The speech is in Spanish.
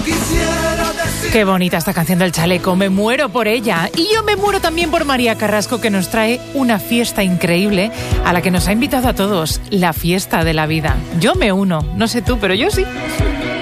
Qué bonita esta canción del chaleco, me muero por ella. Y yo me muero también por María Carrasco, que nos trae una fiesta increíble a la que nos ha invitado a todos, la fiesta de la vida. Yo me uno, no sé tú, pero yo sí.